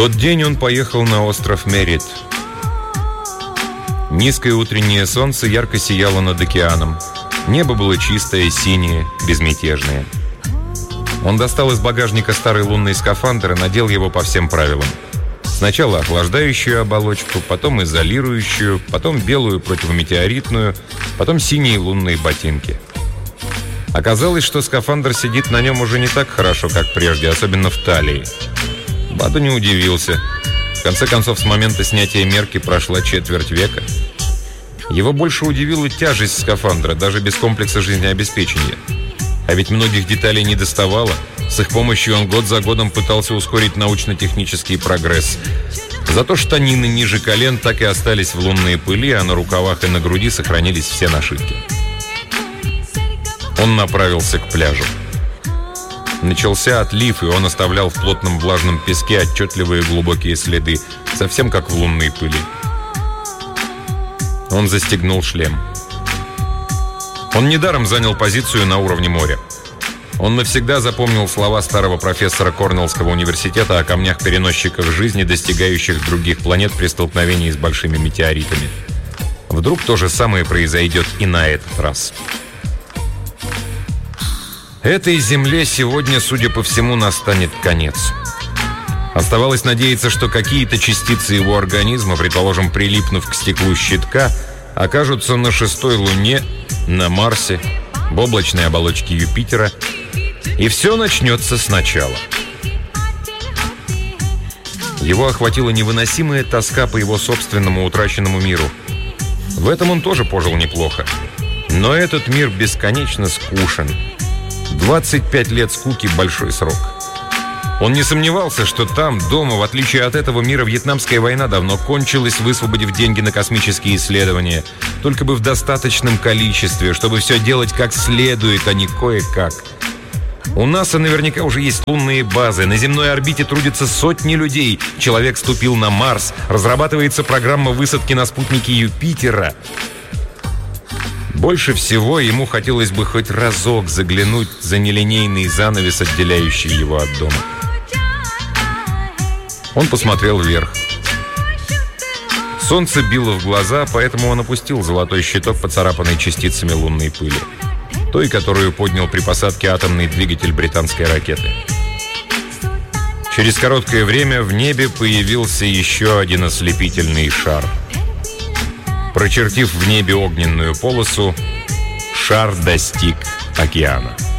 тот день он поехал на остров Мерит. Низкое утреннее солнце ярко сияло над океаном. Небо было чистое, синее, безмятежное. Он достал из багажника старый лунный скафандр и надел его по всем правилам. Сначала охлаждающую оболочку, потом изолирующую, потом белую противометеоритную, потом синие лунные ботинки. Оказалось, что скафандр сидит на нем уже не так хорошо, как прежде, особенно в талии. Баду не удивился. В конце концов, с момента снятия мерки прошла четверть века. Его больше удивила тяжесть скафандра, даже без комплекса жизнеобеспечения. А ведь многих деталей не доставало. С их помощью он год за годом пытался ускорить научно-технический прогресс. Зато штанины ниже колен так и остались в лунной пыли, а на рукавах и на груди сохранились все нашивки. Он направился к пляжу. Начался отлив, и он оставлял в плотном влажном песке отчетливые глубокие следы, совсем как в лунной пыли. Он застегнул шлем. Он недаром занял позицию на уровне моря. Он навсегда запомнил слова старого профессора Корнеллского университета о камнях-переносчиках жизни, достигающих других планет при столкновении с большими метеоритами. Вдруг то же самое произойдет и на этот раз. Этой Земле сегодня, судя по всему, настанет конец. Оставалось надеяться, что какие-то частицы его организма, предположим, прилипнув к стеклу щитка, окажутся на 6-й Луне, на Марсе, в облачной оболочке Юпитера, и все начнется сначала. Его охватила невыносимая тоска по его собственному утраченному миру. В этом он тоже пожил неплохо. Но этот мир бесконечно скучен. 25 лет скуки – большой срок. Он не сомневался, что там, дома, в отличие от этого мира, Вьетнамская война давно кончилась, высвободив деньги на космические исследования. Только бы в достаточном количестве, чтобы все делать как следует, а не кое-как. У НАСА наверняка уже есть лунные базы. На земной орбите трудятся сотни людей. Человек ступил на Марс. Разрабатывается программа высадки на спутнике Юпитера. Больше всего ему хотелось бы хоть разок заглянуть за нелинейный занавес, отделяющий его от дома. Он посмотрел вверх. Солнце било в глаза, поэтому он опустил золотой щиток, поцарапанный частицами лунной пыли. Той, которую поднял при посадке атомный двигатель британской ракеты. Через короткое время в небе появился еще один ослепительный шар. Прочертив в небе огненную полосу, шар достиг океана.